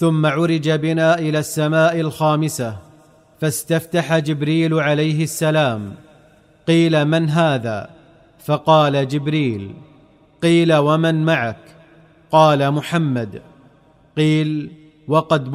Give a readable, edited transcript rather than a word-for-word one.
ثم عرج بنا إلى السماء الخامسة، فاستفتح جبريل عليه السلام. قيل: من هذا؟ فقال: جبريل. قيل: ومن معك؟ قال: محمد. قيل: وقد